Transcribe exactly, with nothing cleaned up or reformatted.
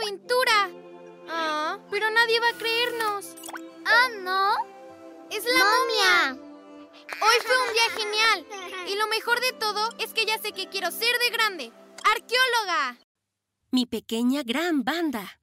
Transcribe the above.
aventura. Ah, pero nadie va a creernos. ¿Ah, no? ¡Es la momia! Hoy fue un día genial. Y lo mejor de todo es que ya sé que quiero ser de grande. ¡Arqueóloga! Mi pequeña gran banda.